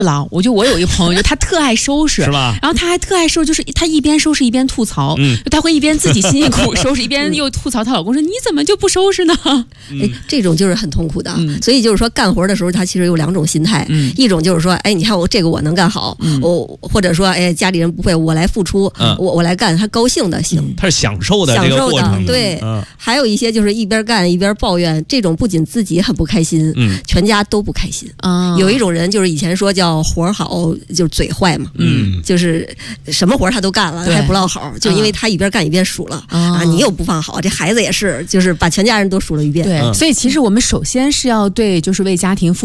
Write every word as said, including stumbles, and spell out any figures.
了，我就我有一个朋友，就他特爱收拾， 是吧？ 然后他还特爱收拾，就是他一边收拾一边吐槽， 嗯， 他会一边自己辛辛苦苦收拾，一边又吐槽她老公说：“你怎么就不收拾呢？” 哎，这种就是很痛苦的。 嗯、 所以就是说，干活的时候，他其实有两种心态， 嗯、 一种就是说，哎，你看我这个我能干好， 嗯、 我或者说，哎，家里人不会，我来付出， 嗯、 我我来干，他高兴的行， 嗯、他是享受的这个过程， 对。 嗯、 还有一些就是一边干一边抱怨，这种不仅自己很不开心， 嗯， 全家都不开心。 啊、 有一种人就是以前说叫活好，就是嘴坏嘛， 嗯， 就是什么活他都干了，还不落好，就因为他一边干一边数了、嗯、啊，你又不放好，这孩子也是，就是把全家人都数了一遍。 对，所以其实我们首先是要对，就是为家庭付